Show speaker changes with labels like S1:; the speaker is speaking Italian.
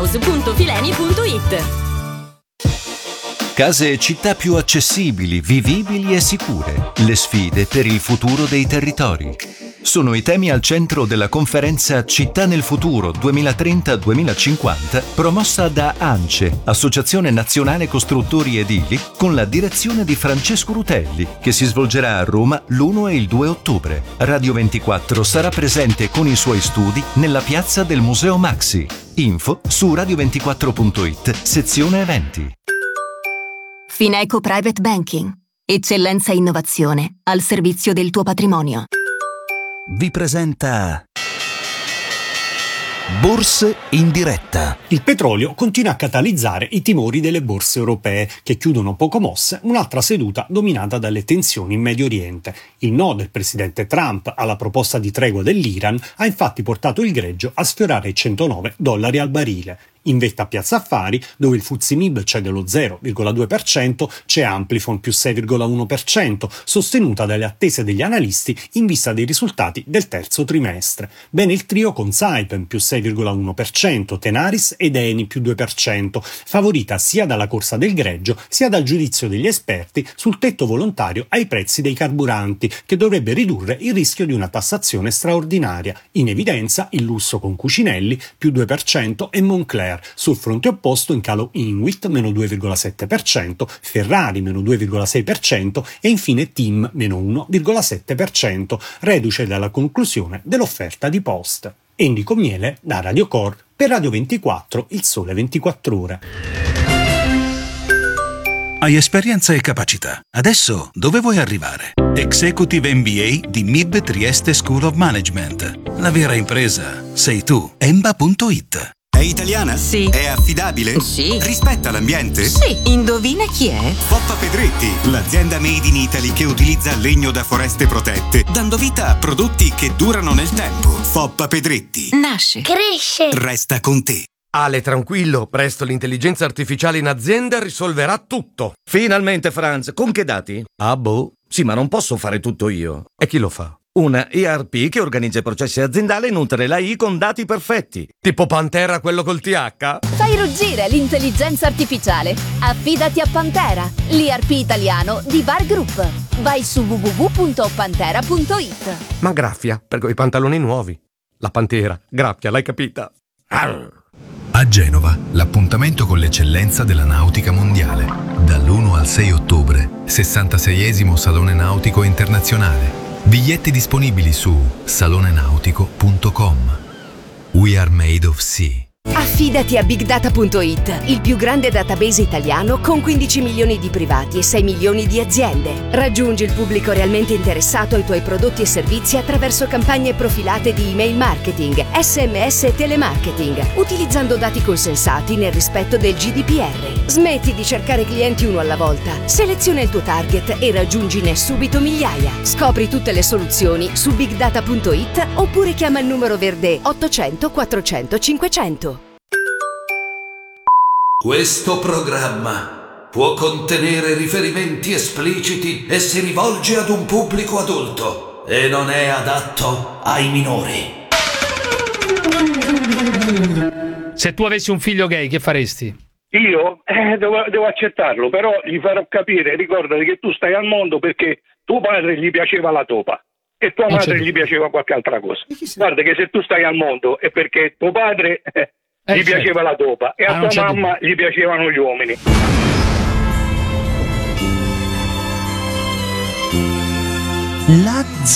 S1: www.fileni.it.
S2: Case e città più accessibili, vivibili e sicure. Le sfide per il futuro dei territori. Sono i temi al centro della conferenza Città nel futuro 2030-2050, promossa da ANCE, Associazione Nazionale Costruttori Edili, con la direzione di Francesco Rutelli, che si svolgerà a Roma l'1 e il 2 ottobre. Radio 24 sarà presente con i suoi studi nella piazza del Museo Maxi. Info su radio24.it, sezione eventi.
S3: Fineco Private Banking. Eccellenza e innovazione al servizio del tuo patrimonio.
S4: Vi presenta Borse in diretta.
S5: Il petrolio continua a catalizzare i timori delle borse europee, che chiudono poco mosse un'altra seduta dominata dalle tensioni in Medio Oriente. Il no del presidente Trump alla proposta di tregua dell'Iran ha infatti portato il greggio a sfiorare i $109 al barile. In vetta a Piazza Affari, dove il FTSE MIB cede lo 0,2%, c'è Amplifon più 6,1%, sostenuta dalle attese degli analisti in vista dei risultati del terzo trimestre. Bene il trio con Saipem più 6,1%, Tenaris ed Eni più 2%, favorita sia dalla corsa del greggio sia dal giudizio degli esperti sul tetto volontario ai prezzi dei carburanti, che dovrebbe ridurre il rischio di una tassazione straordinaria. In evidenza il lusso con Cucinelli più 2% e Moncler. Sul fronte opposto in calo Inuit meno 2,7%, Ferrari meno 2,6% e infine TIM meno 1,7%, reduce dalla conclusione dell'offerta di Post. Enrico Miele da Radio Core per Radio 24, il sole 24 ore.
S4: Hai esperienza e capacità. Adesso dove vuoi arrivare? Executive MBA di MIB Trieste School of Management. La vera impresa sei tu. Emba.it.
S6: È italiana?
S1: Sì.
S6: È affidabile?
S1: Sì.
S6: Rispetta l'ambiente?
S1: Sì. Indovina chi è?
S6: Foppa Pedretti, l'azienda made in Italy che utilizza legno da foreste protette, dando vita a prodotti che durano nel tempo. Foppa Pedretti.
S1: Nasce.
S7: Cresce.
S6: Resta con te.
S8: Ale, tranquillo, presto l'intelligenza artificiale in azienda risolverà tutto.
S9: Finalmente, Franz, con che dati?
S8: Ah, boh.
S9: Sì, ma non posso fare tutto io.
S8: E chi lo fa?
S9: Una ERP che organizza i processi aziendali e nutre l'AI con dati perfetti.
S8: Tipo Pantera, quello col TH?
S10: Fai ruggire l'intelligenza artificiale. Affidati a Pantera, l'ERP italiano di Bar Group. Vai su www.pantera.it.
S8: Ma graffia, per quei pantaloni nuovi. La Pantera, graffia, l'hai capita?
S11: A Genova, l'appuntamento con l'eccellenza della nautica mondiale. Dall'1 al 6 ottobre, 66esimo Salone Nautico Internazionale. Biglietti disponibili su salonenautico.com. We are made of sea.
S3: Affidati a BigData.it, il più grande database italiano con 15 milioni di privati e 6 milioni di aziende. Raggiungi il pubblico realmente interessato ai tuoi prodotti e servizi attraverso campagne profilate di email marketing, SMS e telemarketing, utilizzando dati consensati nel rispetto del GDPR. Smetti di cercare clienti uno alla volta, seleziona il tuo target e raggiungine subito migliaia. Scopri tutte le soluzioni su BigData.it oppure chiama il numero verde 800 400 500.
S12: Questo programma può contenere riferimenti espliciti e si rivolge ad un pubblico adulto e non è adatto ai minori.
S13: Se tu avessi un figlio gay, che faresti?
S14: Io devo accettarlo, però gli farò capire, ricordati che tu stai al mondo perché tuo padre gli piaceva la topa e tua madre gli piaceva qualche altra cosa. Guarda che se tu stai al mondo è perché tuo padre gli piaceva la topa e a tua mamma gli piacevano gli uomini.
S4: La